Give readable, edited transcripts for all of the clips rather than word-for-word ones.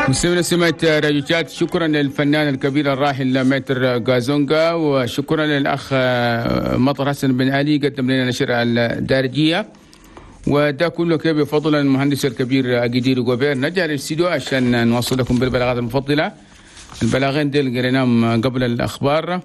مستمعينا سمعت راديوشات، شكرا للفنان الكبير الراحل متر غازونغا، وشكرا للأخ مطر حسن بن علي قدم لنا نشر الدارجية. وده كله كيف بفضل المهندس الكبير أجدير غوبير. نرجع للاستديو عشان نوصل لكم بالبلاغات المفضلة. البلاغين ديل قريناهم قبل الأخبار.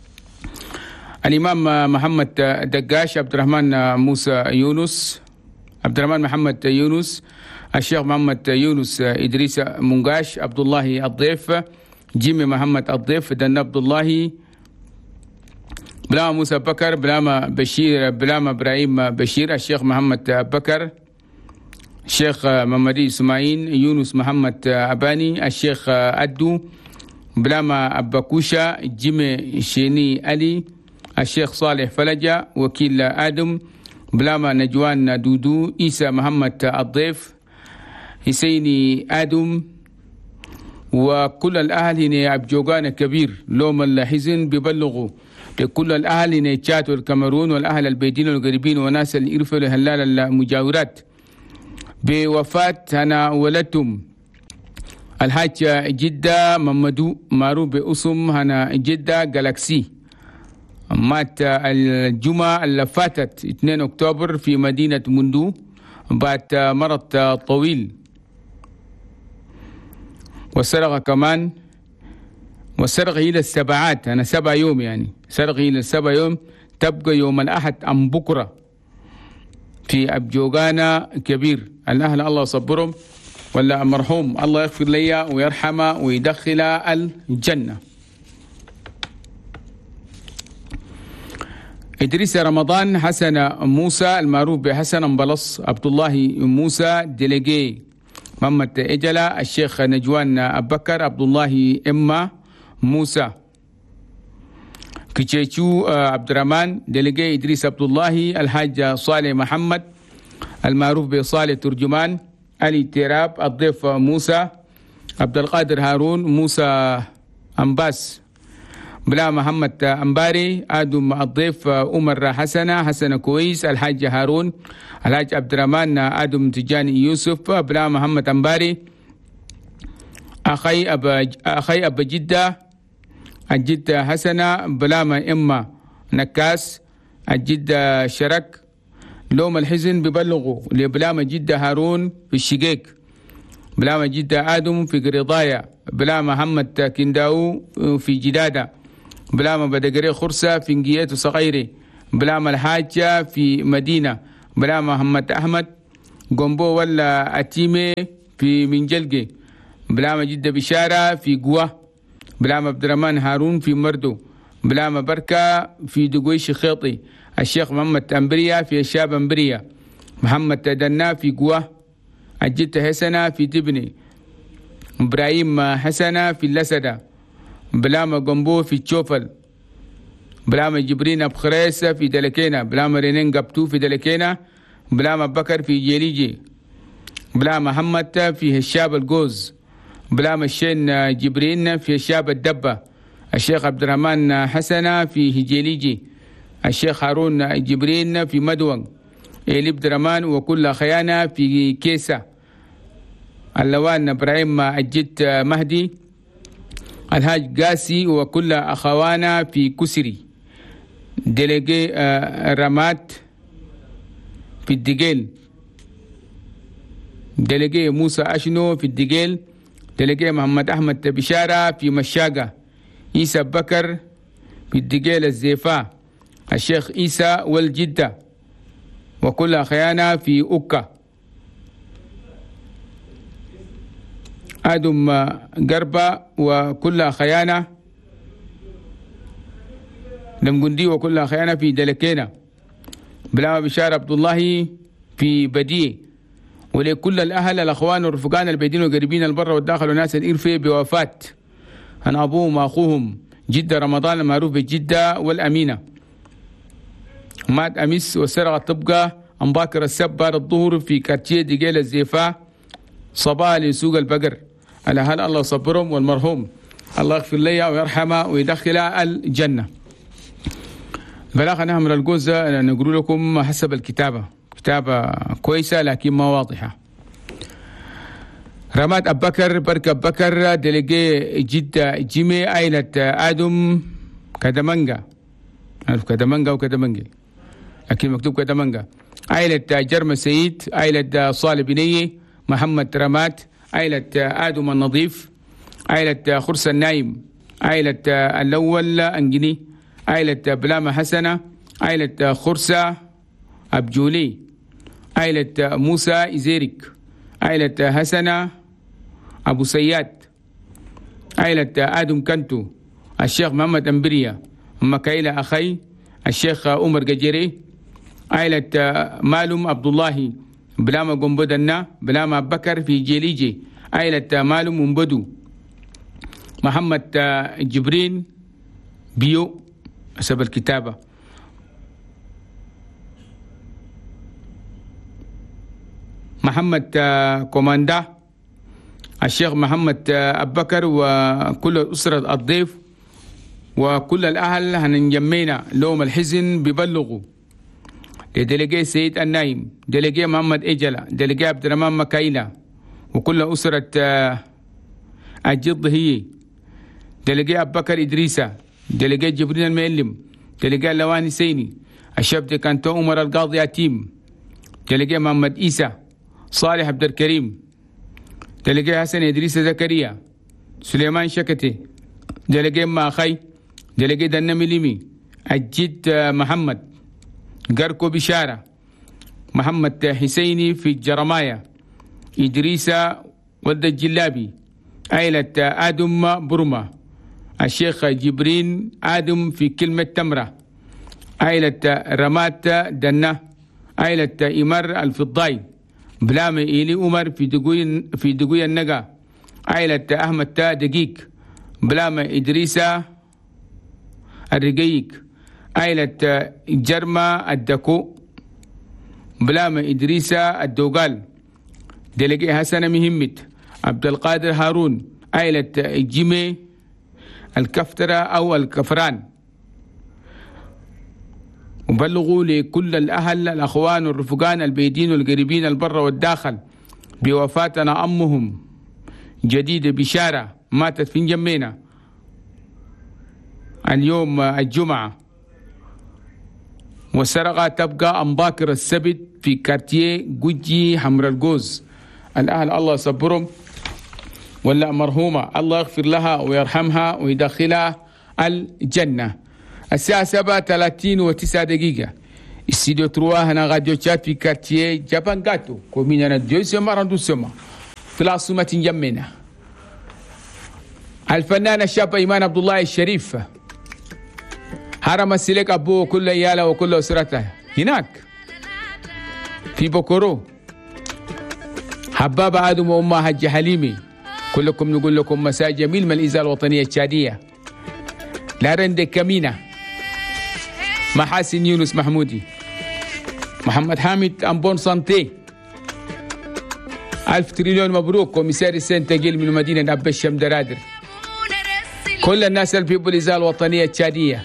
الإمام محمد دقاش، عبد الرحمن موسى يونس، عبد الرحمن محمد يونس، الشيخ محمد يونس إدريس منقاش، عبد الله الضيف، جيمي محمد الضيف، دن عبد الله، بلام موسى بكر، بلام بشير، بلام إبراهيم بشير، الشيخ محمد بكر، الشيخ محمدي إسماعيل، يونس محمد أباني، الشيخ أدو، بلام أباكوشا، جيمي شيني علي، الشيخ صالح فلجة، وكيل آدم، بلام نجوان دودو، إيسى محمد الضيف، حسيني آدم، وكل الأهل هنا أبجوغان كبير لوم الحزن ببلغوا لكل الأهل هنا تشاد والكاميرون والأهل البيدين والقريبين وناس الإرفة لهلال المجاورات بوفاة أنا ولدتم الحاج جدة ممدو معروف بأسم هنا جدة جالاكسي، مات الجمعة اللي فاتت 2 أكتوبر في مدينة مندو بعد مرض طويل. والسرقة كمان، والسرقة إلى السبعات، أنا 7 يوم يعني، سرقة إلى 7 يوم، تبقى يوم الأحد أم بكرة في أبجوغانا كبير. الأهل الله يصبرهم، ولا مرحوم الله يغفر لي ويرحمه ويدخل الجنة. إدريس رمضان حسن موسى المعروف بحسن مبلص، عبد الله موسى ديليجي، محمد إجلا، الشيخ نجوان أبكر، عبد الله إما موسى كيتشيشو، عبد الرحمن ديليجي، إدريس عبد الله، الحاج صالح محمد المعروف بصالح ترجمان، علي تيراب الضيف موسى، عبد القادر هارون موسى أمباس، بلا محمد أمباري، آدم الضيف، عمر حسن كويس، الحاج هارون، الحاج عبد الرحمن آدم تجاني يوسف، بلا محمد أمباري، أخي أبا جدة، الجدة حسنة، بلا ما إما نكاس، الجدة شرك، لوم الحزن ببلغوا لبلا جدة هارون في الشقيق، بلا جدة آدم في قريضايا، بلا محمد كنداو في جدادة، بلام بدقري خرسة في نجيات صغيرة، بلام الحاجة في مدينة، بلام محمد أحمد قنبو ولا أتيمي في منجلقي، بلام جدة بشارة في قوة، بلام عبد الرحمن هارون في مردو، بلام بركة في دقويش خيطي، الشيخ محمد أمبريا في الشاب أمبريا، محمد دنا في قوة، الجدة حسنة في تبني، إبراهيم حسنة في اللسدة، بلام قنبو في تشوفل، بلام جبرين بخريسة في دلكينا، بلام رينين قبتو في دلكينا، بلام بكر في جيليجي، بلام محمد في الشاب الجوز، بلام الشين جبرين في الشاب الدبة، الشيخ عبد الرحمن حسنة في هجيليجي، الشيخ هارون جبرين في مدون، إلي بدرمان وكل خيانة في كيسة، اللوان إبراهيم الجد مهدي، الحاج قاسي وكل أخوانا في كسري، ديليجي رمات في الدقيل، ديليجي موسى أشنو في الدقيل، ديليجي محمد أحمد بشارة في مشاقة، عيسى بكر في الدقيل الزيفاء، الشيخ عيسى والجدة وكل أخوانا في أكا، آدم قربة وكل خيانة لمقندي وكل خيانة في دلكينا، بلا بشار عبد الله في بديه، ولكل الأهل الأخوان والرفقان البيدين والقريبين البر والداخل والناس الإرفة بوفاة أنا أبوهم وأخوهم جدة رمضان المعروف بجدة والأمينة، مات أمس والسرقة تبقى أم باكر السب بعد الظهر في كارتيه دقيل الزيفاء صباح لسوق البقر. الأهل الله يصبرهم، والمرحوم الله يغفر لي ويرحمه ويدخل الجنة. البلاغة نعمل الجوزة نقول لكم حسب الكتابة، كتابة كويسة لكن ما واضحة. رمات أبو بكر بركة بكر ديليجي جدة جيمي عائلة آدم كدمنجا، عارف كدمنجا وكدمنجي أكيد مكتوب كدمنجا. عائلة جرم سيد، عائلة صالح بنية، محمد رمات، عائلة آدم النظيف، عائلة خرس النايم، عائلة الأول أنجني، عائلة بلامة حسنة، عائلة خرسة أبجولي، عائلة موسى إزيرك، عائلة حسنة أبو سياد، عائلة آدم كنتو، الشيخ محمد أمبريا، مكايلة أخي الشيخ عمر قجري، عائلة مالم عبد الله بلامة قنبدنا، بلامة أبو بكر في جيليجي، عائلة مالم منبدو، محمد جبرين بيو حسب الكتابة، محمد كوماندا، الشيخ محمد أبو بكر، وكل أسرة الضيف وكل الأهل هنجمينا لهم الحزن ببلغوا لديليجي سيد النايم، ديليجي محمد إجلا، ديليجي عبد الرحمن مكايلة، وكل أسرة الجد هي، ديليجي أبو بكر إدريسة، ديليجي جبرين المعلم، ديليجي لواني سيني، الشاب كانتو عمر القاضي يتيم، ديليجي محمد إيسى، صالح عبد الكريم، ديليجي حسن إدريس زكريا، سليمان شكتي، ديليجي ماخي، ديليجي دنمي ليمي، الجد محمد قركو بشارة، محمد حسيني في جرمايا، إدريس ولد الجلابي، عائلة آدم برما، الشيخ جبرين آدم في كلمة تمرة، عائلة رمات دنة، عائلة إمر الفضاي، بلامة إيلي عمر في دقوي النقا، عائلة أحمد تا دقيق، بلامة إدريسة الرقيق، عائلة جرمة الدكو، بلامة إدريسة الدوغال، دلقي حسن مهمت، عبد القادر هارون، عائلة جيمي الكفترة أو الكفران. وبلغوا لكل الأهل الأخوان والرفقان البيدين والقريبين البر والداخل بوفاتنا أمهم جديدة بشارة ماتت في جمينا اليوم الجمعة، والسرقة تبقى أمباكر السبت في كارتيه جوجي حمر الجوز. الأهل الله يصبرهم، ولا مرحومة الله يغفر لها ويرحمها ويدخلها الجنة. الساعة 7:39 استديو 3 هنا راديو تشات في كارتيه جابان غاتو كومينا دوسيما راندوسيما في العاصمة جمينا. الفنان الشاب إيمان عبد الله الشريف حرم السلك أبوه كل عياله وكل أسرته هناك في بوكورو. حباب آدم وأمه حج حليمي، كلكم نقول لكم مساء جميل من الإذاعة الوطنية التشادية. لارند كمينة، محاسن يونس محمودي، محمد حامد أمبون سانتي، 1000 تريليون مبروك. كوميسار السين تقيل من مدينة أبا الشام درادر، كل الناس اللي في الإذاعة الوطنية التشادية،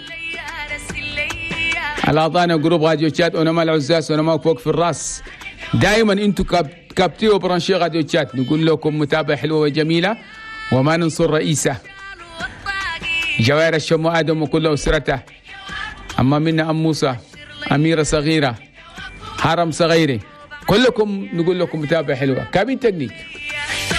الأعضاء جروب راديو تشات، ونما العزاز ونما فوق في الراس. دائما انتم كابتيو برانشي راديو تشات، نقول لكم متابعة حلوة وجميلة، وما ننصر رئيسه جواهر الشمو آدم وكل أسرته، أما منا أم موسى، أميرة صغيرة، حرم صغيرة، كلكم نقول لكم متابعة حلوة. كابين تكنيك.